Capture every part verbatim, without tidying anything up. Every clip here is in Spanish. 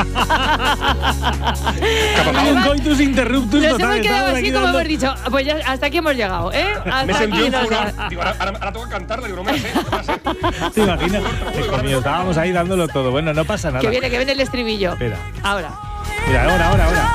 Un coitus interruptus Nos total. hemos quedado Estamos así aquí como dando- hemos dicho, pues ya hasta aquí hemos llegado, ¿eh? Hasta Me sentí aquí nos- enfurado. Digo, ahora, ahora, ahora tengo que cantarla. Digo, no me la sé, no me la sé. ¿Te imaginas? Hijo mío, estábamos ahí dándolo todo. Bueno, no pasa nada. Que viene, que viene el estribillo. Espera. Ahora. Mira, ahora, ahora, ahora.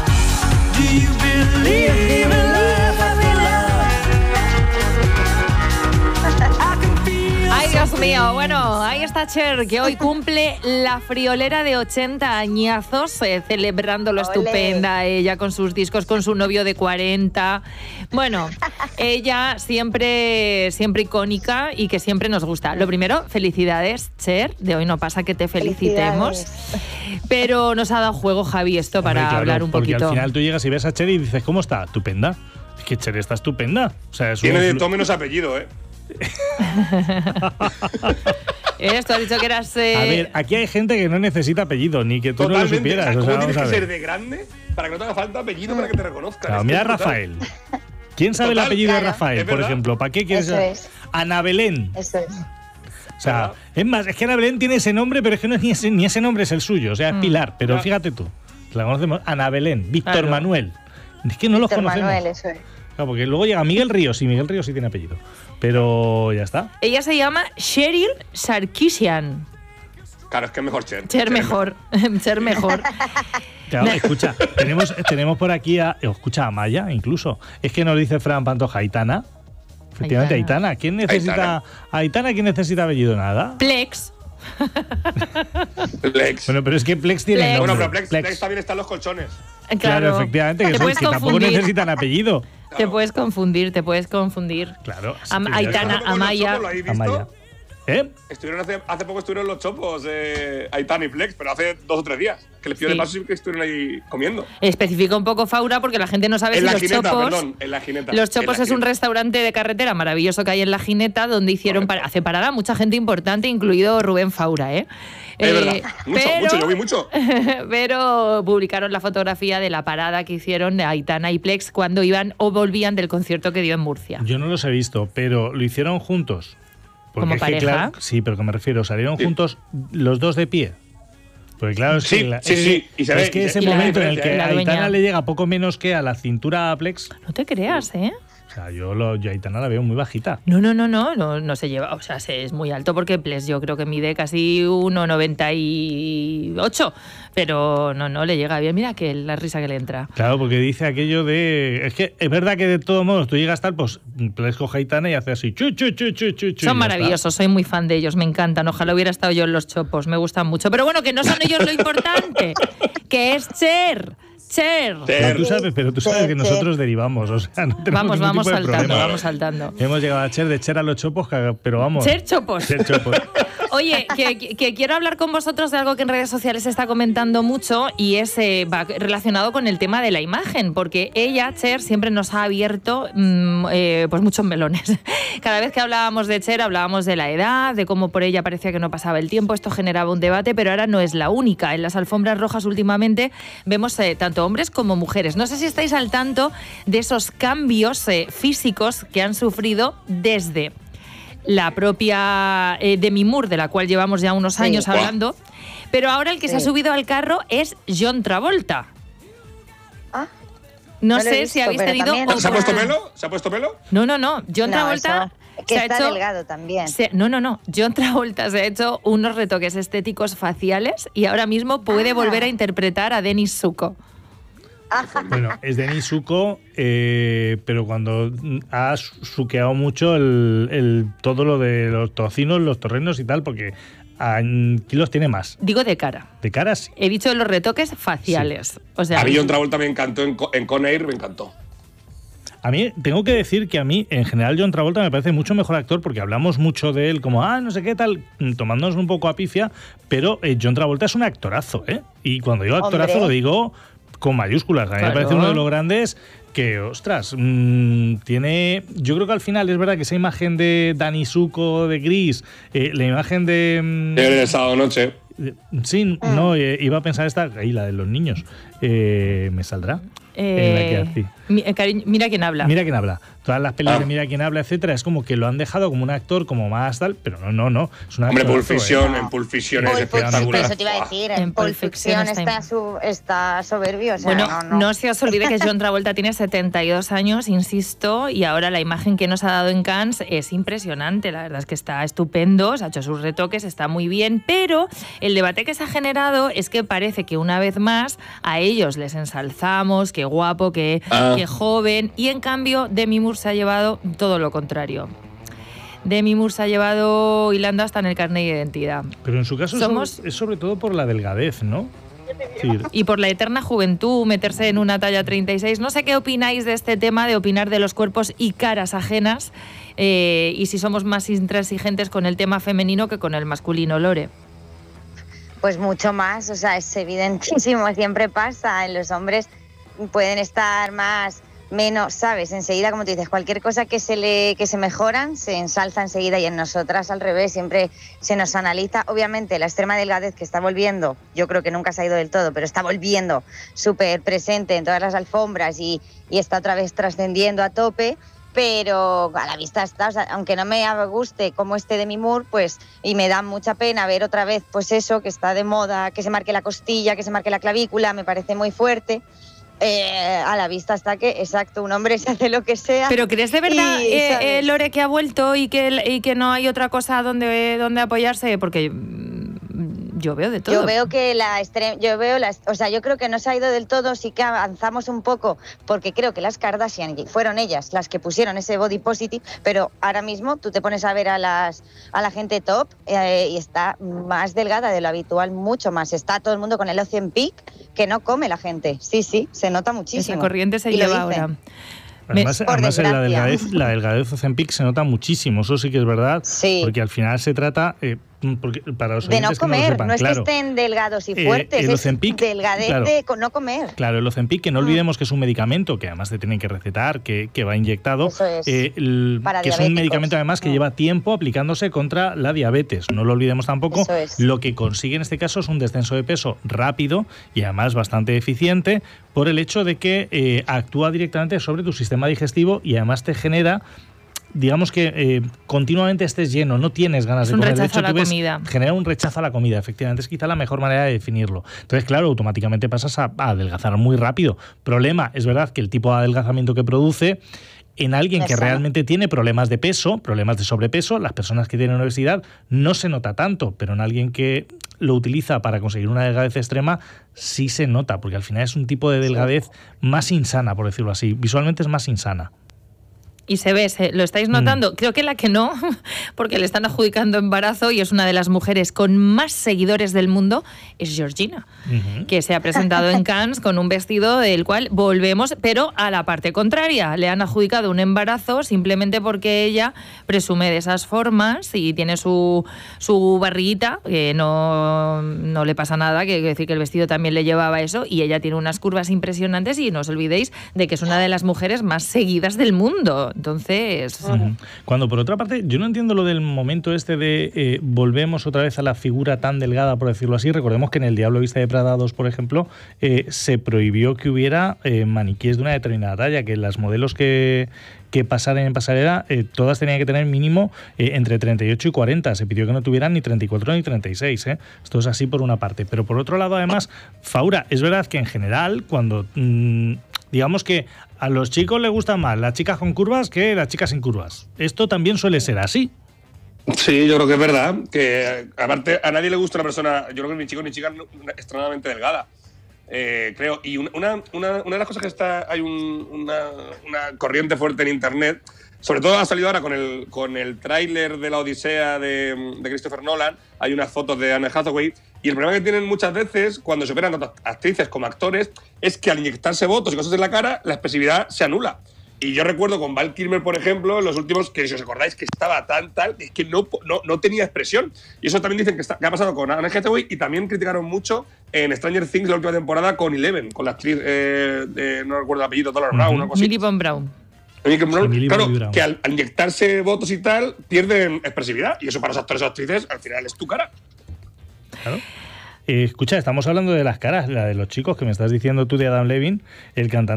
Ay, Dios mío. Bueno, ahí está Cher, que hoy cumple la friolera de ochenta añazos, eh, celebrando lo Ole. estupenda ella con sus discos, con su novio de cuarenta. Bueno, ella siempre, siempre icónica y que siempre nos gusta. Lo primero, felicidades, Cher. De hoy no pasa que te felicitemos. Felicidades. Pero nos ha dado juego, Javi, esto para Hombre, claro, hablar un porque poquito. al final tú llegas y ves a Cher y dices, ¿cómo está? ¿Estupenda? Es que Cher está estupenda. O sea, es Tiene de un... todo menos apellido, ¿eh? Esto has dicho que eras. eh, A ver, aquí hay gente que no necesita apellido, ni que tú Totalmente. no lo supieras. O sea, O sea, ¿cómo vamos tienes a que ver. ser de grande para que no te haga falta apellido para que te reconozcan? Claro, Es que mira a es brutal. Rafael. ¿Quién sabe Total, el apellido de claro. Rafael, Es por verdad. ejemplo? ¿Para qué quieres? Eso es. Ana Belén. Eso es. O sea, es más, es que Ana Belén tiene ese nombre, pero es que no es ni ese, ni ese nombre es el suyo. O sea, es Mm. Pilar. Pero Ya. fíjate tú, la conocemos. Ana Belén, Víctor Claro. Manuel. Es que no los Víctor conocemos. Manuel, eso es. Claro, porque luego llega Miguel Ríos, y Miguel Ríos sí tiene apellido. Pero ya está. Ella se llama Cheryl Sarkisian. Claro, es que es mejor Cher. Ser mejor. Ser mejor. Claro, escucha, tenemos, tenemos por aquí a. Escucha, a Maya, incluso. Es que nos dice Fran Pantoja, Aitana. Efectivamente, Aitana. Aitana. ¿Quién necesita. Aitana, ¿quién necesita apellido? Nada. Plex. Plex. Bueno, pero es que Plex tiene Plex. nombre. Bueno, pero Plex, Plex también están los colchones. Claro, Claro, efectivamente, que, Te son, puedes que tampoco confundir. necesitan apellido. Te puedes confundir, te puedes confundir. Claro. Am- sí, ya Aitana, está. Hace poco en los Amaya. chopos, ¿lo habéis visto? Amaya. ¿Eh? Estuvieron hace, hace poco estuvieron los chopos, eh, Aitana y Plex, pero hace dos o tres días. Que les pido Sí. de paso sí que estuvieron ahí comiendo. Especifica un poco, Faura, porque la gente no sabe En si la los Gineta, chopos. perdón, en la Gineta. Los En Chopos la es un Gineta. restaurante de carretera maravilloso que hay en la Gineta, donde hicieron para, hace parada mucha gente importante, incluido Rubén Faura, ¿eh? Es Eh, verdad. Mucho, pero- mucho, yo vi mucho. Pero publicaron la fotografía de la parada que hicieron de Aitana y Plex cuando iban o volvían del concierto que dio en Murcia. Yo no los he visto, pero lo hicieron juntos. Porque ¿Como es que, pareja? claro, sí, pero que me refiero, salieron Sí. juntos los dos de pie. Porque claro, es Sí, que, la- sí, es sí, que- y se es ve- que y se- ese y la momento en el diferencia, que ¿eh? a La dueña. Aitana le llega poco menos que a la cintura a Plex. No te creas, ¿eh? O sea, yo, lo, yo a Aitana la veo muy bajita. No, no, no, no, no, no se lleva, o sea, se- es muy alto porque Plex yo creo que mide casi uno noventa y ocho, pero no, no le llega bien. Mira que la risa que le entra. Claro, porque dice aquello de. Es que es verdad que de todos modos tú llegas tal, pues Plex coge a Aitana y hace así. Chu, chu, chu, chu, chu, chu, y ya Son está. maravillosos, soy muy fan de ellos, me encantan. Ojalá hubiera estado yo en los Chopos, me gustan mucho. Pero bueno, que no son ellos lo importante, que es Cher. Cher. Pero tú sabes, pero tú sabes Cher, que Cher. nosotros derivamos, o sea, no tenemos Vamos, ningún vamos tipo de saltando, problema. vamos saltando. Hemos llegado a Cher, de Cher a los chopos, pero vamos. Cher Chopos. Cher chopos. Oye, que, que- que quiero hablar con vosotros de algo que en redes sociales se está comentando mucho y es eh, va relacionado con el tema de la imagen, porque ella, Cher, siempre nos ha abierto mm, eh, pues muchos melones. Cada vez que hablábamos de Cher hablábamos de la edad, de cómo por ella parecía que no pasaba el tiempo, esto generaba un debate, pero ahora no es la única. En las alfombras rojas últimamente vemos eh, tanto hombres como mujeres. No sé si estáis al tanto de esos cambios eh, físicos que han sufrido desde la propia eh, Demi Moore, de la cual llevamos ya unos Sí. años Buah. hablando, pero ahora el que se ha Sí. subido al carro es John Travolta. Ah, No, No lo he sé visto, si habéis pero tenido... también- ¿Se ha puesto oportun- pelo? ¿Se ha puesto pelo? No, no, no. John no, Travolta eso- que se ha está hecho... delgado también. se- no, no, no. John Travolta se ha hecho unos retoques estéticos faciales y ahora mismo puede Ah. volver a interpretar a Denis Zuko. Bueno, es Denis Zuko, eh, pero cuando ha suqueado mucho el, el- todo lo de los tocinos, los torrenos y tal, porque a kilos tiene más. Digo de cara. De cara sí. He dicho los retoques faciales. O sea, A mí John Travolta me encantó en, Co- en Con Air, me encantó. A mí, tengo que decir que a mí, en general, John Travolta me parece mucho mejor actor porque hablamos mucho de él como, ah, no sé qué tal, tomándonos un poco a pifia, pero eh, John Travolta es un actorazo, ¿eh? Y cuando digo actorazo Hombre. lo digo con mayúsculas. A mí Claro. me parece uno de los grandes que, ostras, mmm, tiene... Yo creo que al final es verdad que esa imagen de Danny Zuko, de Gris, eh, la imagen de... mm, El sábado noche. eh, sí, no, eh, iba a pensar esta, ahí la de los niños, eh, me saldrá. Eh, en la que hace. mi, eh, cariño, mira quién habla. Mira quién habla. Todas las pelis Ah. de Mira quién habla, etcétera, es como que lo han dejado como un actor como más tal, pero no, no, no. Es una Hombre, Pulp actorazo, Fiction, ¿eh? en Pulp Fiction Pulp es Pulp Fiction, espectacular. eso te iba a decir. En En Pulp Pulp Fiction Fiction está- está, su, está soberbio. O sea, Bueno, no, no, no. se os olvide que John Travolta tiene setenta y dos años, insisto, y ahora la imagen que nos ha dado en Cannes es impresionante. La verdad es que está estupendo, se ha hecho sus retoques, está muy bien, pero el debate que se ha generado es que parece que una vez más a ellos les ensalzamos, qué guapo, qué, Ah. qué joven, y en cambio Demi Moore se ha llevado todo lo contrario. Demi Moore se ha llevado hilando hasta en el carnet de identidad. Pero en su caso Somos- sobre- es sobre todo por la delgadez, ¿no? Sí, Y por la eterna juventud, meterse en una talla treinta y seis. No sé qué opináis de este tema de opinar de los cuerpos y caras ajenas eh, y si somos más intransigentes con el tema femenino que con el masculino, Lore. Pues mucho más, o sea, es evidentísimo, siempre pasa. En los hombres pueden estar más, menos, ¿sabes? Enseguida, como tú dices, cualquier cosa que se le que se mejoran se ensalza enseguida, y en nosotras al revés, siempre se nos analiza. Obviamente la extrema delgadez que está volviendo, yo creo que nunca se ha ido del todo, pero está volviendo súper presente en todas las alfombras y, y está otra vez trascendiendo a tope. Pero a la vista está, o sea, aunque no me guste como este Demi Moore, pues, y me da mucha pena ver otra vez, pues eso, que está de moda, que se marque la costilla, que se marque la clavícula, me parece muy fuerte. Eh, a la vista está que, exacto, un hombre se hace lo que sea. ¿Pero crees de verdad, y, eh, ¿sabes? eh, Lore, que ha vuelto y que, y que no hay otra cosa donde, donde apoyarse? Porque mm, yo veo de todo. Yo veo que la extre- yo veo las, o sea, yo creo que no se ha ido del todo, sí que avanzamos un poco, porque creo que las Kardashian fueron ellas las que pusieron ese body positive, pero ahora mismo tú te pones a ver a las a la gente top eh, y está más delgada de lo habitual, mucho más. Está todo el mundo con el Ozempic, que no come la gente. Sí, sí, se nota muchísimo. Esa corriente se Y lo lleva dicen. ahora. Además, Por además en la desgracia. delgadez, la delgadez Ozempic se nota muchísimo, eso sí que es verdad, Sí. porque al final se trata, eh, porque para los De no oyentes que no lo comer, sepan, no es claro, que estén delgados y Eh, fuertes, el es Ozempic, delgadez claro. de co- no comer. Claro, el Ozempic, que no Mm. olvidemos que es un medicamento que además te tienen que recetar, que, que va inyectado, Eso es. eh, el- Para que es un diabéticos. medicamento además que Mm. lleva tiempo aplicándose contra la diabetes. No lo olvidemos tampoco. Eso es. Lo que consigue en este caso es un descenso de peso rápido y además bastante eficiente por el hecho de que eh, actúa directamente sobre tu sistema digestivo y además te genera, digamos que eh, continuamente estés lleno, no tienes ganas Es de un comer. De rechazo hecho, a la tú ves, comida. genera un rechazo a la comida, efectivamente. Es quizá la mejor manera de definirlo. Entonces, claro, automáticamente pasas a, a adelgazar muy rápido. Problema, es verdad que el tipo de adelgazamiento que produce en alguien que Eso. realmente tiene problemas de peso, problemas de sobrepeso, las personas que tienen obesidad, no se nota tanto, pero en alguien que lo utiliza para conseguir una delgadez extrema, sí se nota, porque al final es un tipo de delgadez más insana, por decirlo así. Visualmente es más insana. Y se ve, se- ¿lo estáis notando? Creo que la que no, porque le están adjudicando embarazo y es una de las mujeres con más seguidores del mundo, es Georgina, Ujú. que se ha presentado en Cannes con un vestido del cual volvemos, pero a la parte contraria. Le han adjudicado un embarazo simplemente porque ella presume de esas formas y tiene su, su barriguita, que no, no le pasa nada, que quiere decir que el vestido también le llevaba eso, y ella tiene unas curvas impresionantes y no os olvidéis de que es una de las mujeres más seguidas del mundo. Entonces, Ujú. Cuando por otra parte, yo no entiendo lo del momento este de eh, volvemos otra vez a la figura tan delgada, por decirlo así. Recordemos que en El Diablo Viste de Prada dos, por ejemplo, eh, se prohibió que hubiera eh, maniquíes de una determinada talla, que las modelos que, que pasaran en pasarela, eh, todas tenían que tener mínimo eh, entre treinta y ocho y cuarenta. Se pidió que no tuvieran ni treinta y cuatro ni treinta y seis. ¿eh? Esto es así por una parte. Pero por otro lado, además, Faura, es verdad que en general, cuando... Mmm, digamos que a los chicos les gustan más las chicas con curvas que las chicas sin curvas. Esto también suele ser así. Sí, yo creo que es verdad. Que aparte, a nadie le gusta una persona, yo creo que ni chico ni chica extremadamente delgada. Eh, creo. Y una, una, una de las cosas que está. Hay un, una, una corriente fuerte en internet. Sobre todo ha salido ahora con el, con el tráiler de la Odisea de, de Christopher Nolan. Hay unas fotos de Anne Hathaway. Y el problema que tienen muchas veces cuando se operan tanto actrices como actores es que al inyectarse botox y cosas en la cara, la expresividad se anula. Y yo recuerdo con Val Kilmer, por ejemplo, en los últimos, que si os acordáis que estaba tan tal, es que no, no, no tenía expresión. Y eso también dicen que, está, que ha pasado con Anne Hathaway, y también criticaron mucho en Stranger Things la última temporada con Eleven, con la actriz, eh, de, no recuerdo el apellido, Dollar Brown, Ujú. una cosa así. Millie Bobby Brown. Millie Bobby Brown, Millie claro, Bobby Brown. que al, al inyectarse botox y tal, pierden expresividad. Y eso para los actores o actrices, al final es tu cara. Claro. Eh, escucha, estamos hablando de las caras, la de los chicos que me estás diciendo tú de Adam Levine, el cantante.